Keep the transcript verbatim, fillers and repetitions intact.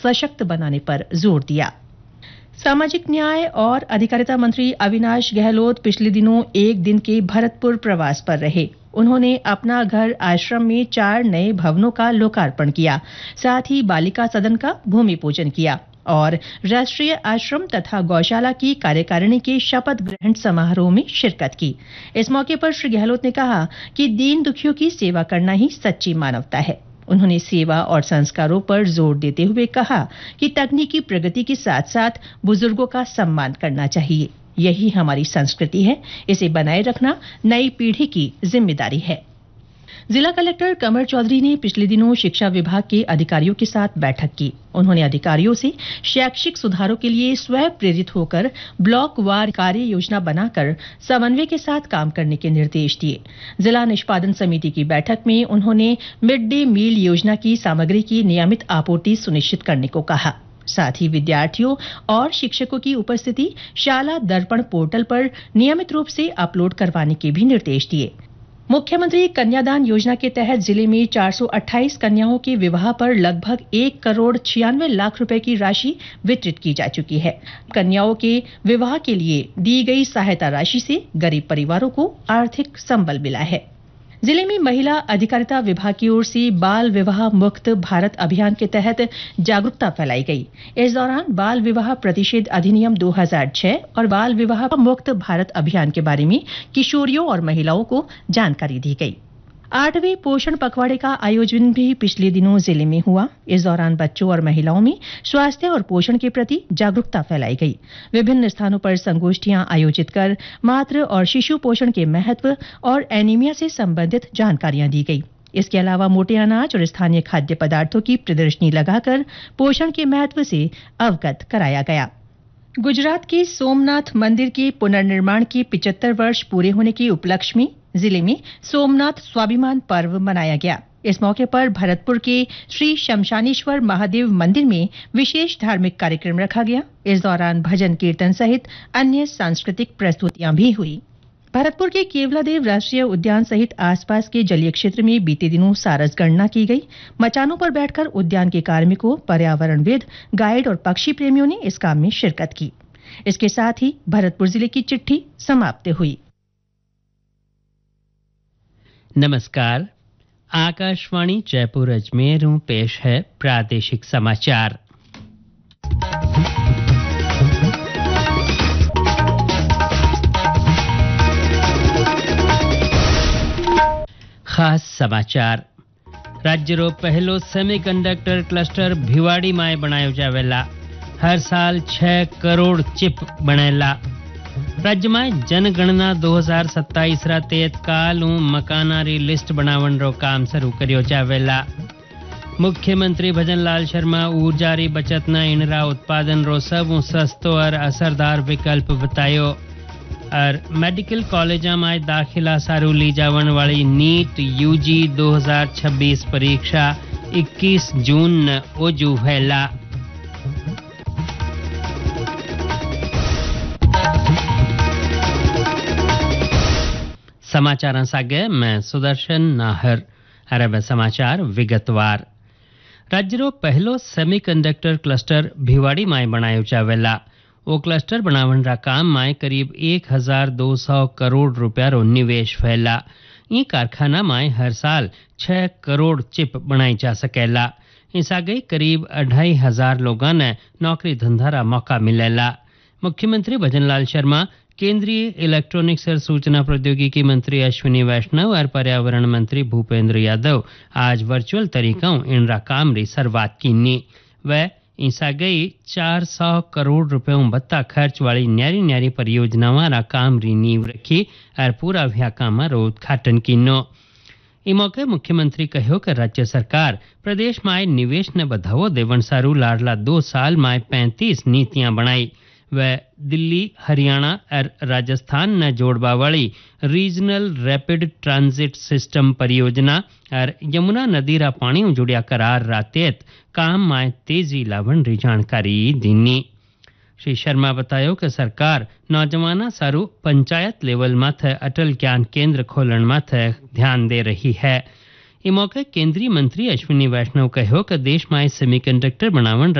सशक्त बनाने पर जोर दिया। सामाजिक न्याय और अधिकारिता मंत्री अविनाश गहलोत पिछले दिनों एक दिन के भरतपुर प्रवास पर रहे। उन्होंने अपना घर आश्रम में चार नए भवनों का लोकार्पण किया, साथ ही बालिका सदन का भूमि पूजन किया और राष्ट्रीय आश्रम तथा गौशाला की कार्यकारिणी के शपथ ग्रहण समारोह में शिरकत की। इस मौके पर श्री गहलोत ने कहा कि दीन दुखियों की सेवा करना ही सच्ची मानवता है। उन्होंने सेवा और संस्कारों पर जोर देते हुए कहा कि तकनीकी प्रगति के साथ साथ बुजुर्गों का सम्मान करना चाहिए। यही हमारी संस्कृति है, इसे बनाए रखना नई पीढ़ी की जिम्मेदारी है। जिला कलेक्टर कमर चौधरी ने पिछले दिनों शिक्षा विभाग के अधिकारियों के साथ बैठक की। उन्होंने अधिकारियों से शैक्षिक सुधारों के लिए स्वयं प्रेरित होकर ब्लॉक वार कार्य योजना बनाकर समन्वय के साथ काम करने के निर्देश दिए। जिला निष्पादन समिति की बैठक में उन्होंने मिड डे मील योजना की सामग्री की नियमित आपूर्ति सुनिश्चित करने को कहा। साथ ही विद्यार्थियों और शिक्षकों की उपस्थिति शाला दर्पण पोर्टल पर नियमित रूप से अपलोड करवाने के भी निर्देश दिए। मुख्यमंत्री कन्यादान योजना के तहत जिले में चार सौ अट्ठाईस कन्याओं के विवाह पर लगभग एक करोड़ छियानवे लाख रुपए की राशि वितरित की जा चुकी है। कन्याओं के विवाह के लिए दी गई सहायता राशि से गरीब परिवारों को आर्थिक संबल मिला है। जिले में महिला अधिकारिता विभाग की ओर से बाल विवाह मुक्त भारत अभियान के तहत जागरूकता फैलाई गई। इस दौरान बाल विवाह प्रतिषेध अधिनियम दो हज़ार छह और बाल विवाह मुक्त भारत अभियान के बारे में किशोरियों और महिलाओं को जानकारी दी गई। आठवें पोषण पखवाड़े का आयोजन भी पिछले दिनों जिले में हुआ। इस दौरान बच्चों और महिलाओं में स्वास्थ्य और पोषण के प्रति जागरूकता फैलाई गई। विभिन्न स्थानों पर संगोष्ठियां आयोजित कर मातृ और शिशु पोषण के महत्व और एनीमिया से संबंधित जानकारियां दी गई। इसके अलावा मोटे अनाज और स्थानीय खाद्य पदार्थों की प्रदर्शनी लगाकर पोषण के महत्व से अवगत कराया गया। गुजरात के सोमनाथ मंदिर के पुनर्निर्माण के पचहत्तर वर्ष पूरे होने के उपलक्ष्य में जिले में सोमनाथ स्वाभिमान पर्व मनाया गया। इस मौके पर भरतपुर के श्री शमशानेश्वर महादेव मंदिर में विशेष धार्मिक कार्यक्रम रखा गया। इस दौरान भजन कीर्तन सहित अन्य सांस्कृतिक प्रस्तुतियां भी हुई। भरतपुर के केवलादेव राष्ट्रीय उद्यान सहित आसपास के जलीय क्षेत्र में बीते दिनों सारस गणना की गई। मचानों पर बैठकर उद्यान के कार्मिकों, पर्यावरणविद, गाइड और पक्षी प्रेमियों ने इस काम में शिरकत की। इसके साथ ही भरतपुर जिले की चिट्ठी समाप्त हुई। नमस्कार, आकाशवाणी जयपुर अजमेर में पेश है प्रादेशिक समाचार। खास समाचार। राज्यरो पहलो सेमीकंडक्टर क्लस्टर भिवाड़ी में बनायो जावेला। हर साल छह करोड़ चिप बनेला। राज्य में जनगणना दो हज़ार सत्ताईस रा तत्काल मकानारी लिस्ट बनावन रो काम शुरू करियो जावेला। मुख्यमंत्री भजनलाल शर्मा ऊर्जारी बचतना ईंधरा उत्पादन रो सब सस्तो और असरदार विकल्प बतायो। और मेडिकल कॉलेज में दाखिला सारू ली जावन वाली नीट यूजी दो हज़ार छब्बीस परीक्षा इक्कीस जून न ओजू हैला। समाचार सागे मैं सुदर्शन नाहर। अरब समाचार विगतवार। राज्यरो पहलो सेमीकंडक्टर क्लस्टर भिवाड़ी में बनायो जावेला। वो क्लस्टर बनावन रा काम में करीब एक हजार दो सौ करोड़ रुपया रो निवेश फैला। ई कारखाना में हर साल छह करोड़ चिप बनाई जा सकेला। इस आगे करीब अढ़ाई हजार लोगों ने नौकरी धंधा रा मौका मिलेला। मुख्यमंत्री भजनलाल शर्मा, केंद्रीय इलेक्ट्रॉनिक्स और सूचना प्रौद्योगिकी मंत्री अश्विनी वैष्णव और पर्यावरण मंत्री भूपेंद्र यादव आज वर्चुअल तरीकों इनरा काम री शुरुआत की। वह ईसा गई चार सौ करोड़ रुपयों बत्ता खर्च वाली न्यारी न्यारी परियोजनाओं रा काम री नींव रखी और पूरा व्याकामा रो उद्घाटन किनो। ई मौके मुख्यमंत्री कहो कि राज्य सरकार प्रदेश में निवेश ने बढ़ावो देवन सारू लाडला दो साल में पैंतीस नीतियां बनाई। वह दिल्ली, हरियाणा और राजस्थान न जोड़वा वाली रीजनल रैपिड ट्रांजिट सिस्टम परियोजना और यमुना नदी रा पानी जुड़िया करार रातेत काम में तेजी लावन री जानकारी दीनी। श्री शर्मा बतायो कि सरकार नौजवाना सारू पंचायत लेवल माथे अटल ज्ञान केंद्र खोलन माथे ध्यान दे रही है। ई मौके केंद्रीय मंत्री अश्विनी वैष्णव कहो कि देश में सेमीकंडक्टर बनावन